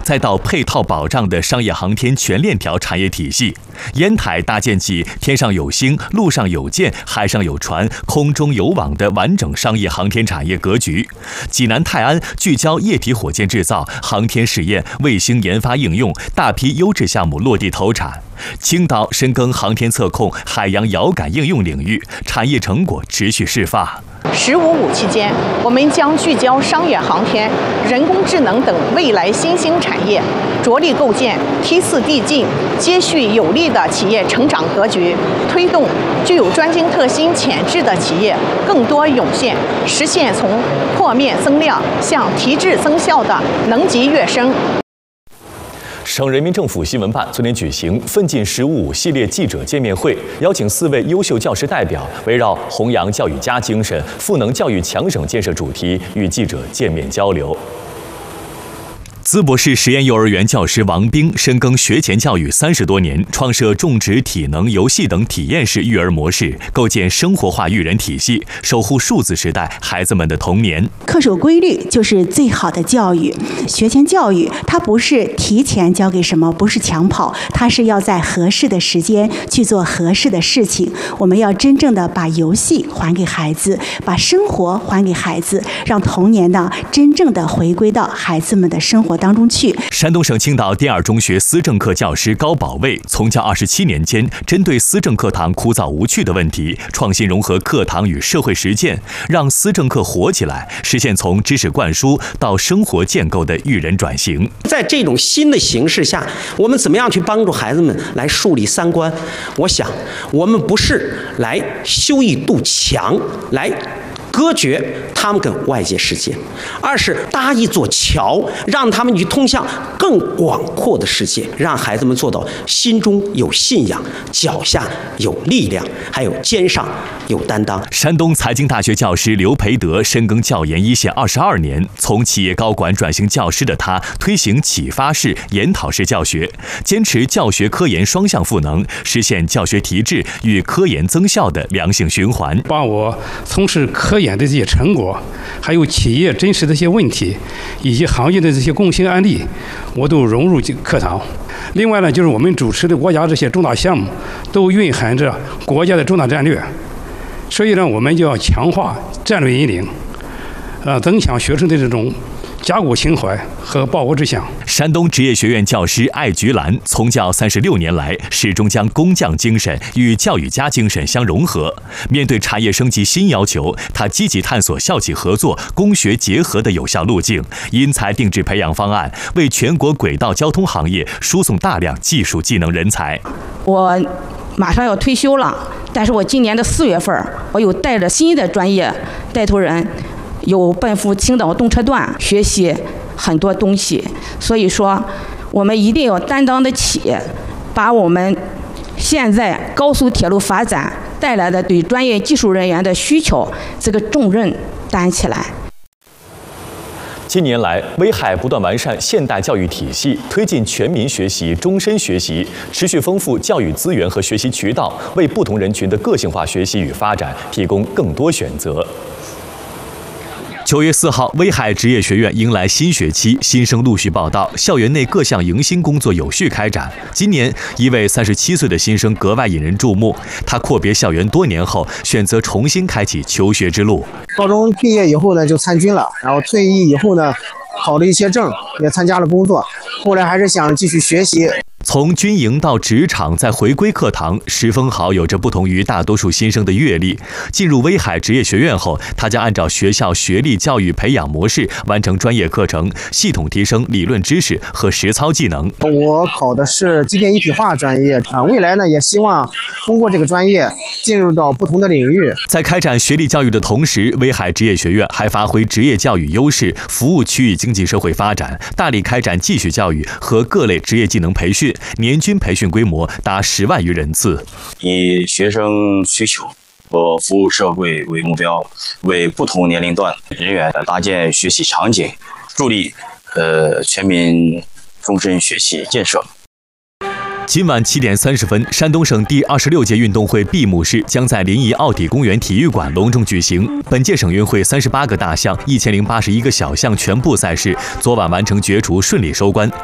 再到配套保障的商业航天全链条产业体系。烟台搭建起天上有星、陆上有舰、海上有船、空中有网的完整商业航天产业格局。济南泰安聚焦液体火箭制造、航天试验、卫星研发应用，大批优质项目落地投产。青岛深耕航天测控、海洋遥感应用领域，产业成果持续释放。 “15+5”期间，我们将聚焦商业航天、人工智能等未来新兴产业，着力构建T4递进、接续有力的企业成长格局，推动具有专精特新潜质的企业更多涌现，实现从破面增量向提质增效的能级跃升。 省人民政府新闻办昨天举行“奋进15+5”系列记者见面会，邀请4位优秀教师代表，围绕弘扬教育家精神、赋能教育强省建设主题，与记者见面交流。淄博市实验幼儿园教师王兵深耕学前教育30多年，创设种植、体能、游戏等体验式育儿模式，构建生活化育人体系，守护数字时代孩子们的童年。 恪守规律就是最好的教育。学前教育它不是提前教给什么，不是抢跑，它是要在合适的时间去做合适的事情。我们要真正的把游戏还给孩子，把生活还给孩子，让童年呢真正的回归到孩子们的生活当中去。 山东省青岛第二中学思政课教师高宝卫从教27年间，针对思政课堂枯燥无趣的问题，创新融合课堂与社会实践，让思政课活起来，实现从知识灌输到生活建构的育人转型。 在这种新的形势下，我们怎么样去帮助孩子们来树立三观？我想，我们不是来修一堵墙，来隔绝他们跟外界世界，而是搭一座桥，让他们去通向更广阔的世界，让孩子们做到心中有信仰，脚下有力量，还有肩上有担当。 山东财经大学教师刘培德深耕教研一线22年，从企业高管转型教师的他，推行启发式、研讨式教学，坚持教学科研双向赋能，实现教学提质与科研增效的良性循环。 把我从事科研的这些成果，还有企业真实的一些问题，以及行业的这些共性案例，我都融入课堂。另外呢，就是我们主持的国家这些重大项目，都蕴含着国家的重大战略，所以呢，我们就要强化战略引领，增强学生的这种家国情怀和报国志向。 山东职业学院教师艾菊兰从教36年来，始终将工匠精神与教育家精神相融合。面对产业升级新要求，他积极探索校企合作、工学结合的有效路径，因材定制培养方案，为全国轨道交通行业输送大量技术技能人才。 我马上要退休了，但是我今年的4月份，我又带着新的专业带头人，有奔赴青岛动车段学习很多东西，所以说我们一定要担当得起，把我们现在高速铁路发展带来的对专业技术人员的需求这个重任担起来。 近年来，威海不断完善现代教育体系，推进全民学习、终身学习，持续丰富教育资源和学习渠道，为不同人群的个性化学习与发展提供更多选择。9月4号，威海职业学院迎来新学期，新生陆续报到，校园内各项迎新工作有序开展。今年，一位37岁的新生格外引人注目，他阔别校园多年后，选择重新开启求学之路。 高中毕业以后呢，就参军了，然后退役以后呢，考了一些证，也参加了工作，后来还是想继续学习。 从军营到职场，再回归课堂，石峰豪有着不同于大多数新生的阅历。进入威海职业学院后，他将按照学校学历教育培养模式，完成专业课程，系统提升理论知识和实操技能。 我考的是机电一体化专业未来呢，也希望通过这个专业进入到不同的领域。 在开展学历教育的同时，威海职业学院还发挥职业教育优势，服务区域经济社会发展，大力开展继续教育和各类职业技能培训。年均培训规模达10万余人次， 以学生需求和服务社会为目标，为不同年龄段人员搭建学习场景，助力全民终身学习建设。 今晚7点30分，山东省第26届运动会闭幕式将在临沂奥体公园体育馆隆重举行。本届省运会38个大项、1081个小项全部赛事，昨晚完成角逐，顺利收官。